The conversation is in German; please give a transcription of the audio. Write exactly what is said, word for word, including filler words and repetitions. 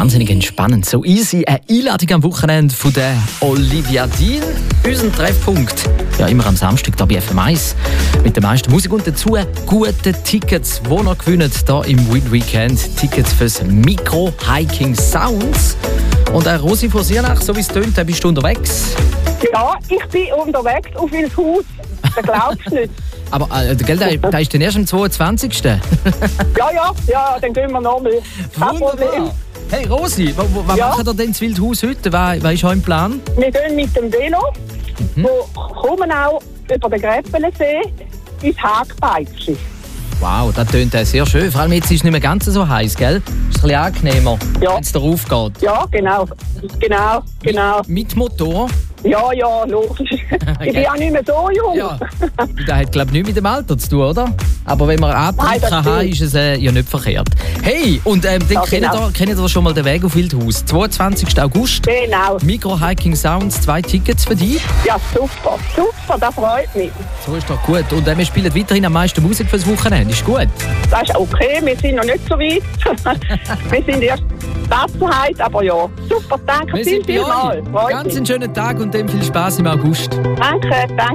wahnsinnig entspannend. So easy. Eine Einladung am Wochenende von der Olivia Dean. Unser Treffpunkt. Ja, immer am Samstag hier bei F M eins. Mit der meisten Musik und dazu gute Tickets, die ihr gewinnt hier im Win Weekend. Tickets fürs Mikro Hiking Sounds. Und äh, Rosi von Siernach, so wie es tönt, da bist du unterwegs. Ja, ich bin unterwegs auf Wilshaus. Das glaubst du nicht. Aber äh, gell, der, der ist dann erst am zweiundzwanzigsten Ja, ja, ja, dann gehen wir nochmal. Kein Problem. Wunderbar. Hey Rosi, was, was Ja. macht ihr denn zu Wildhaus heute? Was, was ist euer Plan? Wir gehen mit dem Velo, Mhm. wo kommen auch über den Gräppelensee ins Hagpeitschi. Wow, das tönt äh, sehr schön. Vor allem jetzt ist es nicht mehr ganz so heiß, gell? Ist ein bisschen angenehmer, Ja. wenn es darauf geht. Ja, genau, genau, genau. Mit Motor? Ja, ja, logisch. Ich bin ja nicht mehr so jung. Ja. Das hat, glaube ich, nichts mit dem Alter zu tun, oder? Aber wenn man Antrieb Nein, das kann haben, stimmt. ist es äh, ja nicht verkehrt. Hey, und ähm, dann Ja, kennt, genau. ihr, kennt ihr schon mal den Weg auf Wildhaus. zweiundzwanzigsten August. Genau. Micro Hiking Sounds, zwei Tickets für dich. Ja, super, super, das freut mich. So ist doch gut. Und äh, wir spielen weiterhin am meisten Musik fürs Wochenende. Ist gut. Das ist okay, wir sind noch nicht so weit. Wir sind erst Tassenheit, aber ja. Super, danke Wir viel, sind bei viel mal. euch. Freut Ganz mich. einen schönen Tag und dann viel Spaß im August. Danke, danke.